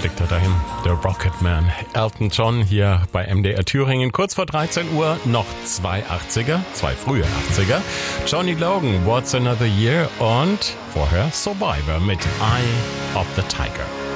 fliegt er dahin. Der Rocketman. Elton John hier bei MDR Thüringen. Kurz vor 13 Uhr noch zwei 80er, zwei frühe 80er. Johnny Logan, What's Another Year und vorher Survivor mit Eye of the Tiger.